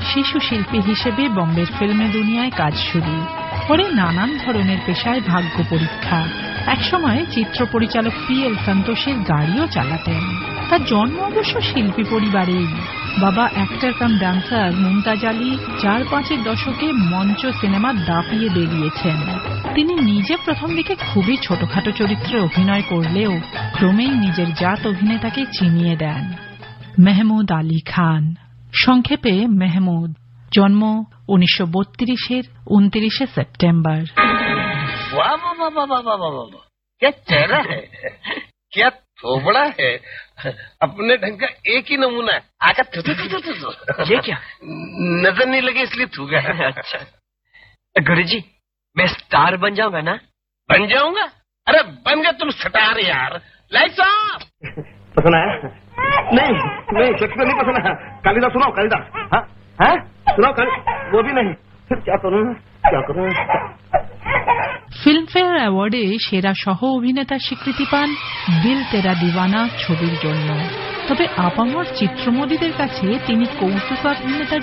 শিশু শিল্পী হিসেবে বম্বের ফিল্মে দুনিয়ায় কাজ শুরু। পরে নানান ধরনের পেশায় ভাগ্য পরীক্ষা। একসময় চিত্র পরিচালক PL সন্তোষের গাড়িও চালাতেন। তার জন্ম অবশ্য শিল্পী পরিবারেই। বাবা অ্যাক্টর কাম ডান্সার মুমতাজ আলী 4-5-এর দশকে মঞ্চ সিনেমা দাপিয়ে বেরিয়েছেন। তিনি নিজে প্রথম দিকে খুবই ছোটখাটো চরিত্রে অভিনয় করলেও ক্রমেই নিজের জাত অভিনেতাকে চিনিয়ে দেন। মেহমুদ আলী খান, সংক্ষেপে মেহমুদ, জন্ম 1932-এর 29 সেপ্টেম্বর। वाह वाह वाह वाह वाह वाह वाह, क्या चेहरा है, क्या थोबड़ा है, अपने ढंग का एक ही नमूना है। आका थू थू थू थू थू। ये क्या नजर नहीं लगे इसलिए थू गया। अच्छा गुरुजी, मैं स्टार बन जाऊंगा ना? बन जाऊंगा? अरे बन गया तुम स्टार यार। Lights off. पसंद आया? नहीं नहीं, शेक्सपियर नहीं पसंद आया। कालिदास सुनाओ, कालिदास। हाँ हाँ सुनाओ, वो भी नहीं। फिर क्या करूँ, क्या करूँ? ফিল্মফেয়ার অ্যাওয়ার্ডে সেরা সহ অভিনেতার স্বীকৃতি পান দিল তেরা দিওয়ানা ছবির জন্য। তবে আপামর চিত্রমোদীদের কাছে তিনি কৌতুকাভিনেতার